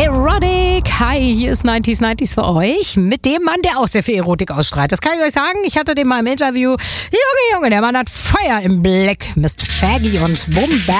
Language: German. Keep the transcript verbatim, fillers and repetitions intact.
Erotic. Hi, hier ist neunzig neunzig für euch mit dem Mann, der auch sehr viel Erotik ausstrahlt. Das kann ich euch sagen. Ich hatte den mal im Interview. Junge, Junge, der Mann hat Feuer im Blick. Mister Shaggy und Boom Bap.